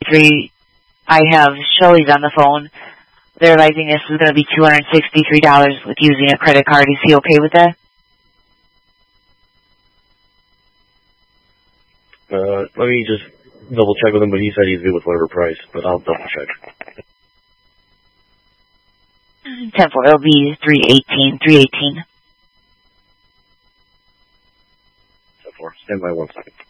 3. I have Shelley's on the phone. They're advising this is going to be $263 with using a credit card. Is he okay with that? Let me just double check with him, but he said he's good with whatever price, but I'll double check. 10-4, it'll be 318. 10-4, stand by 1 second.